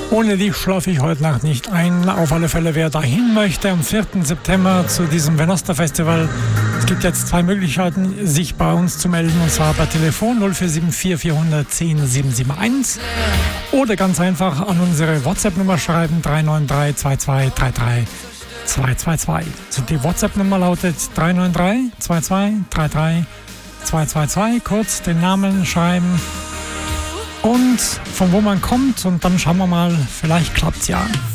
Ohne die schlafe ich heute Nacht nicht ein. Auf alle Fälle, wer dahin möchte, am 4. September zu diesem Venosta Festival. Es gibt jetzt 2 Möglichkeiten, sich bei uns zu melden. Und zwar per Telefon 0474 410 771 oder ganz einfach an unsere WhatsApp-Nummer schreiben 393 2233 222. Also die WhatsApp-Nummer lautet 393 2233 222. Kurz den Namen schreiben und von wo man kommt und dann schauen wir mal, vielleicht klappt's ja.